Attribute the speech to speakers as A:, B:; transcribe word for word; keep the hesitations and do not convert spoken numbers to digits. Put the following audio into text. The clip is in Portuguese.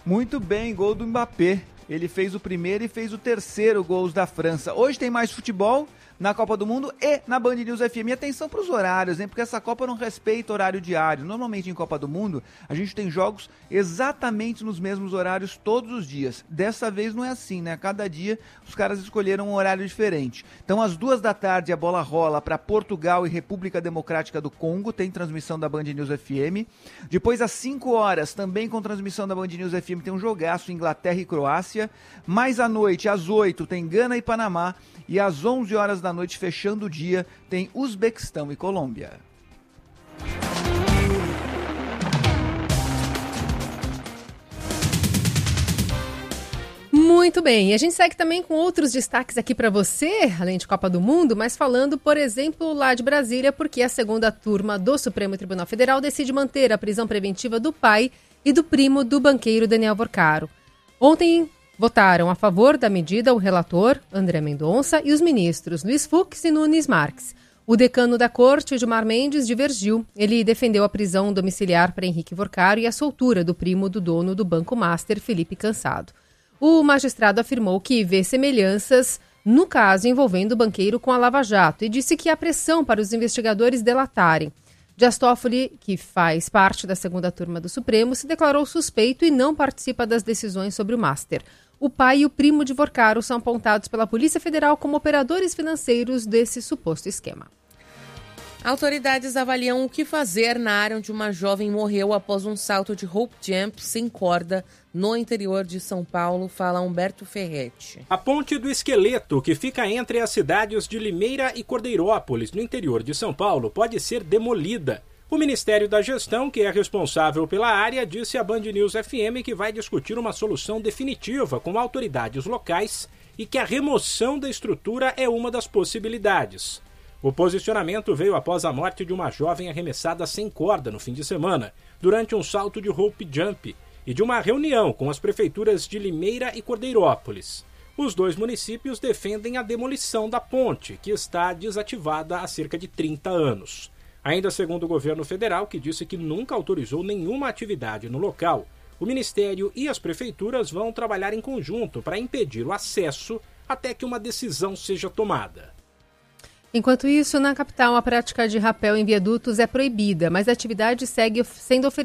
A: Muito bem, gol do Mbappé. Ele fez o primeiro e fez o terceiro gols da França. Hoje tem mais futebol na Copa do Mundo e na Band News F M. E atenção para os horários, hein? Porque essa Copa não respeita horário diário. Normalmente em Copa do Mundo a gente tem jogos exatamente nos mesmos horários todos os dias. Dessa vez não é assim, né? Cada dia os caras escolheram um horário diferente. Então às duas da tarde a bola rola para Portugal e República Democrática do Congo. Tem transmissão da Band News F M. Depois às cinco horas, também com transmissão da Band News F M, tem um jogaço Inglaterra e Croácia. Mais à noite, às oito, tem Gana e Panamá. E às onze horas da noite, fechando o dia, tem Uzbequistão e Colômbia.
B: Muito bem, e a gente segue também com outros destaques aqui para você, além de Copa do Mundo, mas falando, por exemplo, lá de Brasília, porque a segunda turma do Supremo Tribunal Federal decide manter a prisão preventiva do pai e do primo do banqueiro Daniel Vorcaro. Ontem votaram a favor da medida o relator, André Mendonça, e os ministros Luiz Fux e Nunes Marques. O decano da corte, Gilmar Mendes, divergiu. Ele defendeu a prisão domiciliar para Henrique Vorcaro e a soltura do primo do dono do Banco Master, Felipe Cansado. O magistrado afirmou que vê semelhanças no caso envolvendo o banqueiro com a Lava Jato e disse que há pressão para os investigadores delatarem. Dias Toffoli, que faz parte da segunda turma do Supremo, se declarou suspeito e não participa das decisões sobre o Master. O pai e o primo de Vorcaro são apontados pela Polícia Federal como operadores financeiros desse suposto esquema.
C: Autoridades avaliam o que fazer na área onde uma jovem morreu após um salto de rope jump sem corda no interior de São Paulo, fala Humberto Ferretti.
D: A ponte do Esqueleto, que fica entre as cidades de Limeira e Cordeirópolis, no interior de São Paulo, pode ser demolida. O Ministério da Gestão, que é responsável pela área, disse à Band News F M que vai discutir uma solução definitiva com autoridades locais e que a remoção da estrutura é uma das possibilidades. O posicionamento veio após a morte de uma jovem arremessada sem corda no fim de semana, durante um salto de rope jump, e de uma reunião com as prefeituras de Limeira e Cordeirópolis. Os dois municípios defendem a demolição da ponte, que está desativada há cerca de trinta anos. Ainda segundo o governo federal, que disse que nunca autorizou nenhuma atividade no local, o Ministério e as prefeituras vão trabalhar em conjunto para impedir o acesso até que uma decisão seja tomada.
B: Enquanto isso, na capital, a prática de rapel em viadutos é proibida, mas a atividade segue sendo oferecida